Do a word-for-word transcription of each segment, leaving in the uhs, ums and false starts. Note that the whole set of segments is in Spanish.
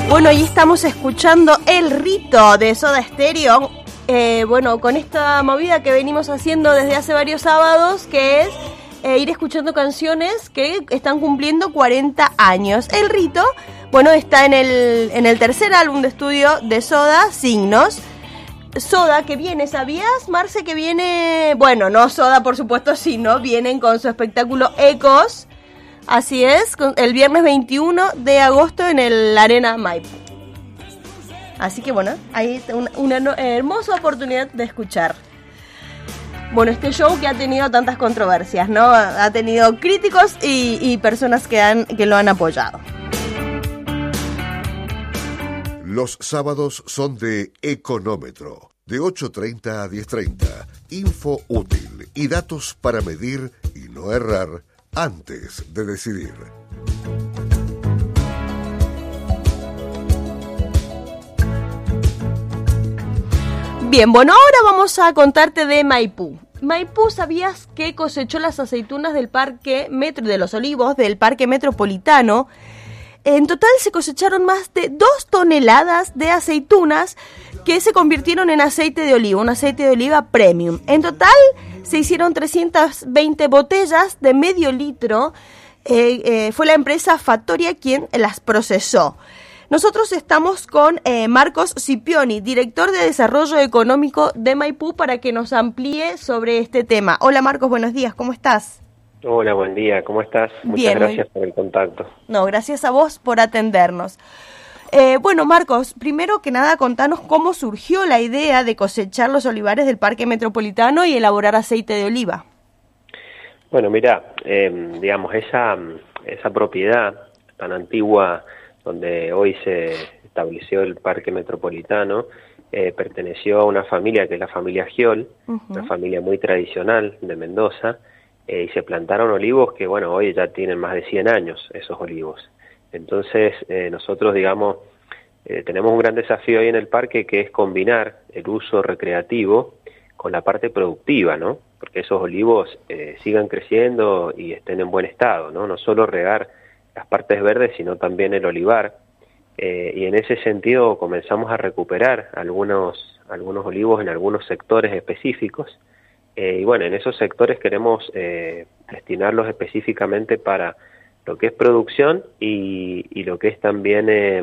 Bueno, ahí estamos escuchando El Rito de Soda Stereo. Eh, bueno, con esta movida que venimos haciendo desde hace varios sábados, que es eh, ir escuchando canciones que están cumpliendo cuarenta años. El Rito, bueno, está en el, en el tercer álbum de estudio de Soda, Signos. Soda, que viene, ¿sabías, Marce, que viene? Bueno, no Soda, por supuesto, sino vienen con su espectáculo Ecos. Así es, el viernes veintiuno de agosto en el Arena Maipú. Así que bueno, ahí está una, una no, hermosa oportunidad de escuchar. Bueno, este show que ha tenido tantas controversias, ¿no? Ha tenido críticos y, y personas que, han, que lo han apoyado. Los sábados son de Económetro, de ocho treinta a diez treinta. Info útil y datos para medir y no errar antes de decidir. Bien, bueno, ahora vamos a contarte de Maipú. Maipú, ¿sabías que cosechó las aceitunas del Parque Metro de los Olivos del Parque Metropolitano? En total se cosecharon más de dos toneladas de aceitunas que se convirtieron en aceite de oliva, un aceite de oliva premium. En total se hicieron trescientas veinte botellas de medio litro. Eh, eh, fue la empresa Fattoria quien las procesó. Nosotros estamos con eh, Marcos Scipioni, director de Desarrollo Económico de Maipú, para que nos amplíe sobre este tema. Hola Marcos, buenos días, ¿cómo estás? Hola, buen día, ¿cómo estás? Muchas Bien, gracias muy... por el contacto. No, gracias a vos por atendernos. Eh, bueno, Marcos, primero que nada, contanos cómo surgió la idea de cosechar los olivares del Parque Metropolitano y elaborar aceite de oliva. Bueno, mira, eh, digamos, esa, esa propiedad tan antigua donde hoy se estableció el Parque Metropolitano, eh, perteneció a una familia que es la familia Giol, uh-huh. Una familia muy tradicional de Mendoza, eh, y se plantaron olivos que, bueno, hoy ya tienen más de cien años esos olivos. Entonces, eh, nosotros, digamos, eh, tenemos un gran desafío ahí en el parque, que es combinar el uso recreativo con la parte productiva, ¿no? Porque esos olivos eh, sigan creciendo y estén en buen estado, ¿no? No solo regar las partes verdes, sino también el olivar. Eh, y en ese sentido comenzamos a recuperar algunos, algunos olivos en algunos sectores específicos. Eh, y bueno, en esos sectores queremos eh, destinarlos específicamente para lo que es producción y, y lo que es también eh,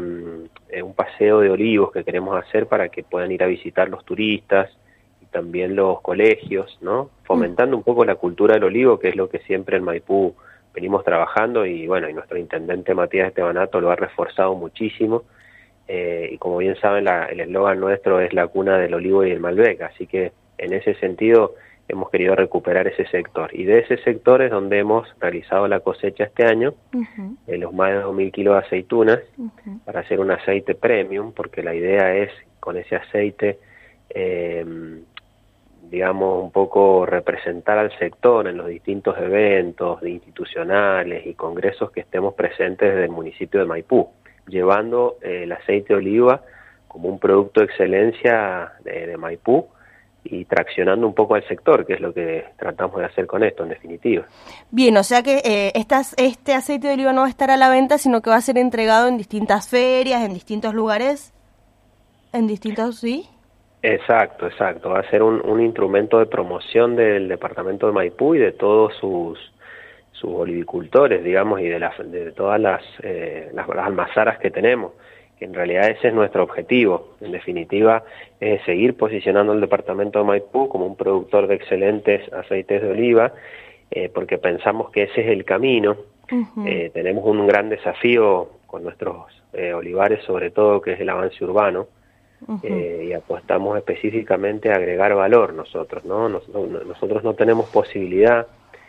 un paseo de olivos que queremos hacer para que puedan ir a visitar los turistas y también los colegios, ¿no? Fomentando un poco la cultura del olivo, que es lo que siempre en Maipú venimos trabajando, y bueno, y nuestro intendente Matías Estebanato lo ha reforzado muchísimo, eh, y como bien saben, la, el eslogan nuestro es la cuna del olivo y el Malbec, así que en ese sentido hemos querido recuperar ese sector, y de ese sector es donde hemos realizado la cosecha este año, uh-huh. de los más de dos mil kilos de aceitunas, uh-huh. para hacer un aceite premium, porque la idea es con ese aceite, eh, digamos, un poco representar al sector en los distintos eventos institucionales y congresos que estemos presentes desde el municipio de Maipú, llevando eh, el aceite de oliva como un producto de excelencia de, de Maipú y traccionando un poco al sector, que es lo que tratamos de hacer con esto, en definitiva. Bien, o sea que eh, estas, este aceite de oliva no va a estar a la venta, sino que va a ser entregado en distintas ferias, en distintos lugares, en distintos, ¿sí? Exacto, exacto. Va a ser un, un instrumento de promoción del departamento de Maipú y de todos sus sus olivicultores, digamos, y de, las, de todas las, eh, las, las almazaras que tenemos, que en realidad ese es nuestro objetivo. En definitiva, es seguir posicionando el departamento de Maipú como un productor de excelentes aceites de oliva, eh, porque pensamos que ese es el camino. Uh-huh. Eh, tenemos un gran desafío con nuestros eh, olivares, sobre todo, que es el avance urbano. Uh-huh. Eh, y apostamos específicamente a agregar valor nosotros, ¿no? Nosotros, nosotros no tenemos posibilidad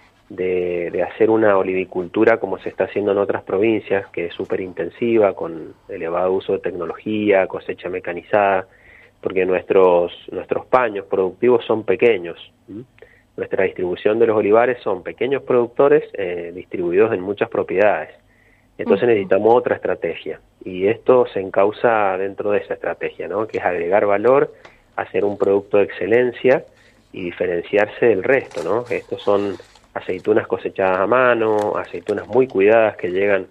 de, de hacer una olivicultura como se está haciendo en otras provincias, que es súper intensiva, con elevado uso de tecnología, cosecha mecanizada, porque nuestros, nuestros paños productivos son pequeños. ¿Mm? Nuestra distribución de los olivares son pequeños productores eh, distribuidos en muchas propiedades. Entonces necesitamos otra estrategia, y esto se encausa dentro de esa estrategia, ¿no? Que es agregar valor, hacer un producto de excelencia y diferenciarse del resto, ¿no? Estos son aceitunas cosechadas a mano, aceitunas muy cuidadas que llegan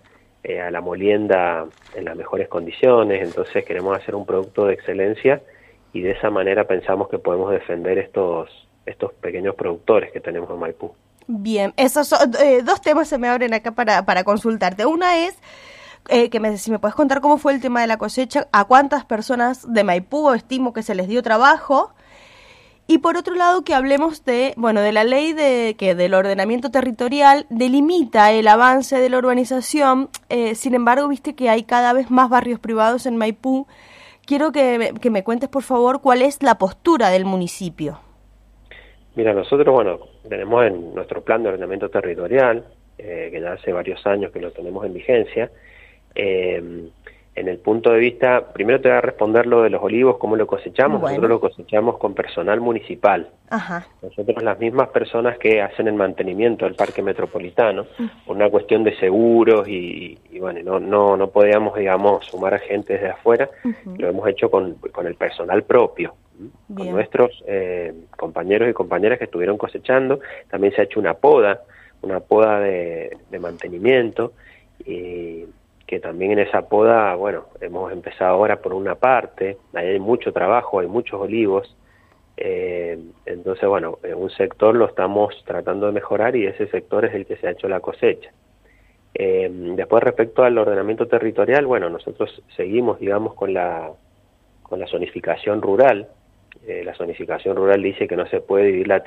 eh, a la molienda en las mejores condiciones. Entonces queremos hacer un producto de excelencia y de esa manera pensamos que podemos defender estos, estos pequeños productores que tenemos en Maipú. Bien, esos son, eh, dos temas se me abren acá para, para consultarte. Una es, eh, que me, si me puedes contar cómo fue el tema de la cosecha, a cuántas personas de Maipú estimo que se les dio trabajo. Y por otro lado, que hablemos de, bueno, de la ley de que del ordenamiento territorial delimita el avance de la urbanización. Eh, sin embargo, viste que hay cada vez más barrios privados en Maipú. Quiero que, que me cuentes, por favor, cuál es la postura del municipio. Mira, nosotros, bueno, tenemos en nuestro plan de ordenamiento territorial, eh, que ya hace varios años que lo tenemos en vigencia. Eh, en el punto de vista, primero te voy a responder lo de los olivos, cómo lo cosechamos. Bueno. Nosotros lo cosechamos con personal municipal. Ajá. Nosotros, las mismas personas que hacen el mantenimiento del parque metropolitano, uh-huh. por una cuestión de seguros y, y bueno, no, no, no podíamos, digamos, sumar a gente desde afuera, uh-huh. lo hemos hecho con, con el personal propio. Bien. Con nuestros eh, compañeros y compañeras que estuvieron cosechando. También se ha hecho una poda, una poda de, de mantenimiento, y que también en esa poda, bueno, hemos empezado ahora por una parte, ahí hay mucho trabajo, hay muchos olivos, eh, entonces, bueno, en un sector lo estamos tratando de mejorar y ese sector es el que se ha hecho la cosecha. Eh, después, respecto al ordenamiento territorial, bueno, nosotros seguimos, digamos, con la, con la zonificación rural. Eh, la zonificación rural dice que no se puede dividir la